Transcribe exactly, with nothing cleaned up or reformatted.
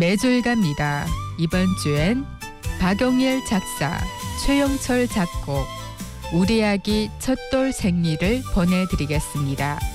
매주일 갑니다. 이번 주엔 박용일 작사, 최영철 작곡, 우리 아기 첫돌 생리를 보내드리겠습니다.